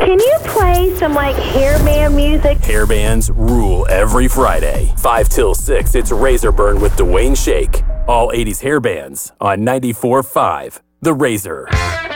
Can you play some, hairband music? Hairbands rule every Friday. 5 till 6, it's Razor Burn with Dwayne Shake. All 80s hairbands on 94.5 The Razor.